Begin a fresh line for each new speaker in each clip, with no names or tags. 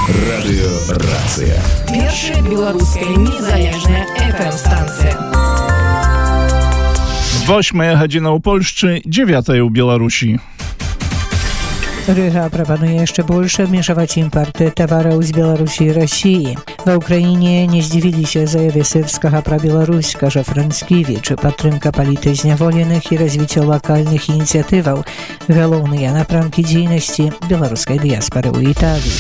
Радыёрацыя.
Першая беларуская незалежная FM-станцыя.
8 гадзіна ў Польшчы, 9 у Беларусі.
Ryga proponuje jeszcze больше обмежевать импорты товаров из Беларуси и России. В Украине не здивили się заяве Сырскага про Беларусь, скажа Францкевич, падтрымка палітазняволеных и развитие локальных инициативов, головные напрамки дзейнасці беларускай диаспоры у Италии.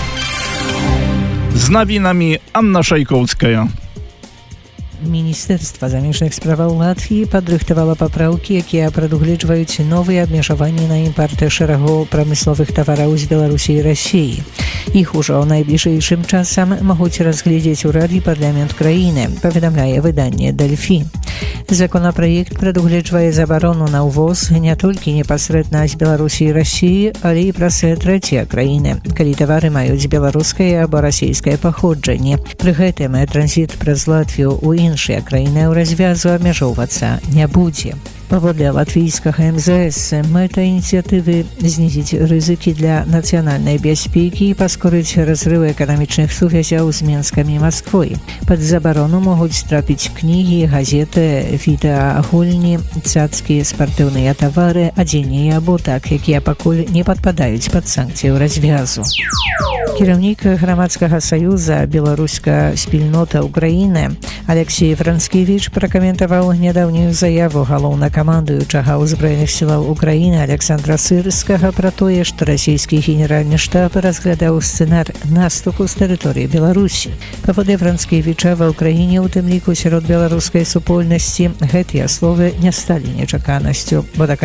Z nawinami Anna Szajkowska.
Ministerstwo Zamieżnych Spraw Łatwii падрыхтавала папраўкі, якія прадугледжваюць новыя абмежаванні на імпарт шэрагу прамысловых тавараў з Беларусі і Расіі. Іх ужо найбліжэйшым часам могуць разгледзець урад і парламент краіны, паведамляе выданне «Дельфі». Законопроект прадугледжвае забарону на ўвоз не толькі непасрэдна з Беларусі і Расіі, але і праз трэція краіны, калі тавары маюць беларускае або расійскае паходжанне. Пры гэтым транзіт праз Латвію ў іншыя краіны ў развязу абмяжоўвацца не будзе. Паводле латвійскага МЗС мэта ініцыятывы знізіць рызыкі для нацыянальнай бяспекі і паскорыць разрыв эканамічных сувязяў з Мінскам і Масквой. Пад забарону могуць трапіць кнігі, газеты, відэагульні, цацкі, спартыўныя тавары, адзенне і абутак, якія пакуль не падпадаюць пад санкцыю развязу. Кіраўнік грамадскага саюза «Беларуська спільнота Украіны» Алексей Францкевич пракаментаваў нядаўнюю заяву галоўнакамандуючага ўзброеных сілаў Украіны Александра Сырскага пра тое, што расійскі генеральны штаб разглядаў сцэнар наступу з тэрыторыі Беларусі. Паводле Францкевіча, ва ўкраіне, у тым ліку сярод беларускай супольнасці, гэтыя словы не сталі нечаканасцю, бо такая